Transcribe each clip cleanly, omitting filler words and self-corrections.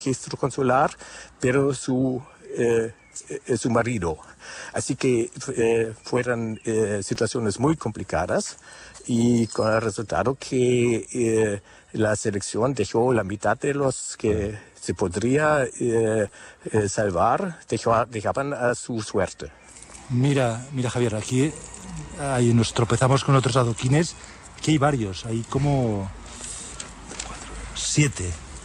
registro consular, pero su marido. Así que fueron situaciones muy complicadas y con el resultado que la selección dejó la mitad de los que se podría salvar, dejaban a su suerte. Mira Javier, aquí nos tropezamos con otros adoquines. Aquí hay varios, hay como 7.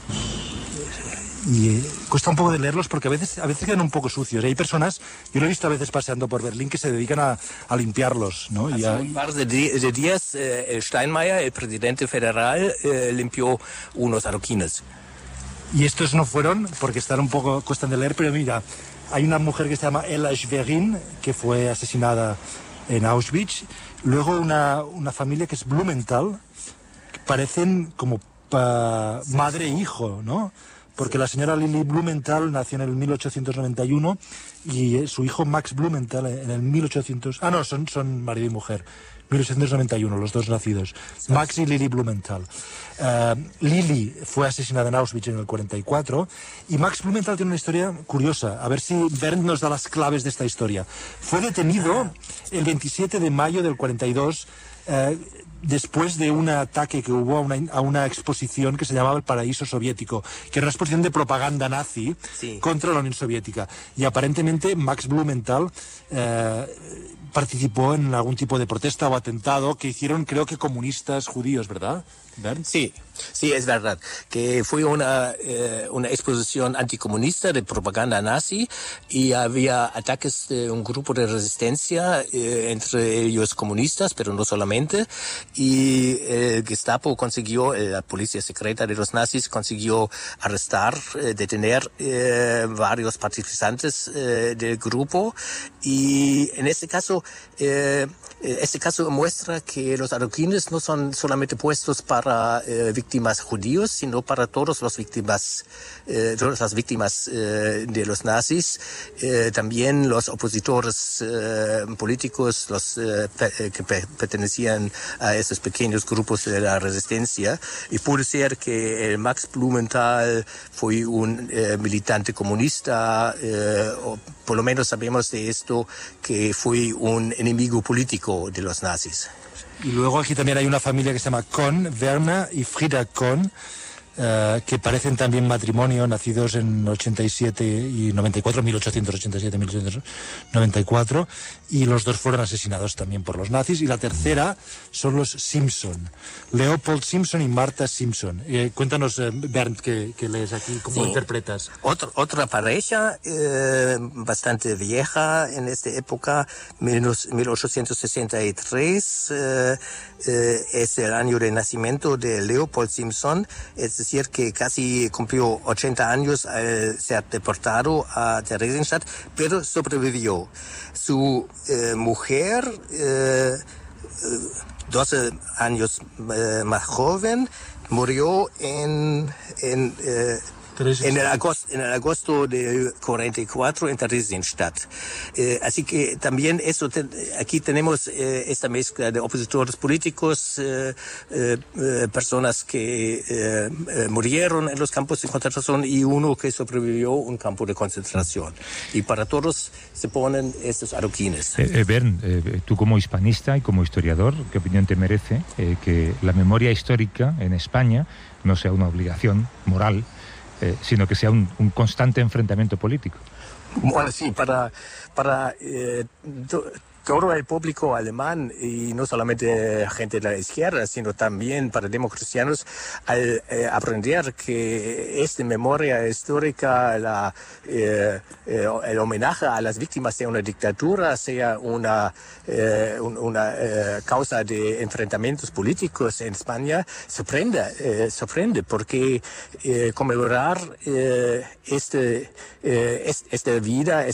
Y cuesta un poco de leerlos porque a veces quedan un poco sucios. Hay personas, yo lo he visto a veces paseando por Berlín, que se dedican a limpiarlos, ¿no? Hace un par de días, el Steinmeier, el presidente federal, limpió unos adoquines. Y estos no fueron porque cuestan de leer, pero mira, hay una mujer que se llama Ella Schwerin, que fue asesinada en Auschwitz. Luego una familia que es Blumenthal, que parecen como madre e hijo, ¿no? Porque la señora Lili Blumenthal nació en el 1891 y su hijo Max Blumenthal en el 1800... Ah, no, son marido y mujer. 1891, los dos nacidos. Max y Lili Blumenthal. Lili fue asesinada en Auschwitz en el 44 y Max Blumenthal tiene una historia curiosa. A ver si Bernd nos da las claves de esta historia. Fue detenido el 27 de mayo del 42 después de un ataque que hubo a una exposición que se llamaba El Paraíso Soviético, que era una exposición de propaganda nazi contra la Unión Soviética. Y aparentemente Max Blumenthal participó en algún tipo de protesta o atentado que hicieron, creo que comunistas judíos, ¿verdad, Bernd? Sí, es verdad, que fue una exposición anticomunista de propaganda nazi y había ataques de un grupo de resistencia, entre ellos comunistas, pero no solamente, y el Gestapo la policía secreta de los nazis consiguió arrestar, detener varios participantes del grupo, y en este caso muestra que los adoquines no son solamente puestos para víctimas judíos, sino para todas las víctimas de los nazis, también los opositores políticos, los que pertenecían a esos pequeños grupos de la resistencia. Y puede ser que el Max Blumenthal fue un militante comunista, o por lo menos sabemos de esto, que fue un enemigo político de los nazis. Y luego aquí también hay una familia que se llama Kohn, Werner y Frida Kohn, que parecen también matrimonio, nacidos en 87 y 94, 1887, 1894, y los dos fueron asesinados también por los nazis. Y la tercera son los Simpson, Leopold Simpson y Martha Simpson. Cuéntanos, Bernd, que lees aquí, ¿cómo interpretas? Otra pareja bastante vieja en esta época, 1863, es el año de nacimiento de Leopold Simpson, es decir, que casi cumplió 80 años al ser deportado a Theresienstadt, pero sobrevivió. Su mujer, 12 años más joven, murió en el agosto del 44 en Theresienstadt. Así que también aquí tenemos esta mezcla de opositores políticos, personas que murieron en los campos de concentración y uno que sobrevivió a un campo de concentración. Y para todos se ponen estos adoquines. Bernd, tú como hispanista y como historiador, ¿qué opinión te merece que la memoria histórica en España no sea una obligación moral, sino que sea un constante enfrentamiento político? Bueno, sí, para todo el público alemán, y no solamente gente de la izquierda, sino también para democracianos, al aprender que esta memoria histórica, el homenaje a las víctimas de una dictadura, sea una causa de enfrentamientos políticos en España, sorprende, porque conmemorar esta vida,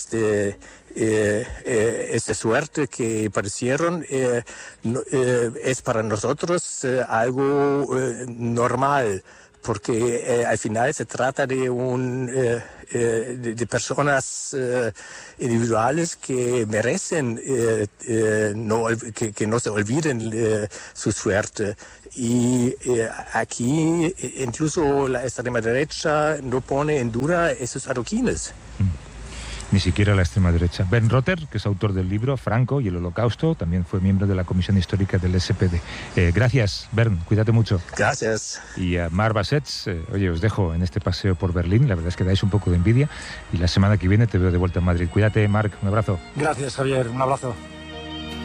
esta suerte que padecieron, es para nosotros algo normal, porque al final se trata de de personas individuales que merecen que no se olviden su suerte. Y aquí incluso la extrema derecha no pone en duda esos adoquines. Ni siquiera la extrema derecha. Bernd Rotter, que es autor del libro Franco y el Holocausto, también fue miembro de la Comisión Histórica del SPD. Gracias, Bernd, cuídate mucho. Gracias. Y a Mar Bassets, oye, os dejo en este paseo por Berlín, la verdad es que dais un poco de envidia, y la semana que viene te veo de vuelta en Madrid. Cuídate, Marc, un abrazo. Gracias, Javier, un abrazo.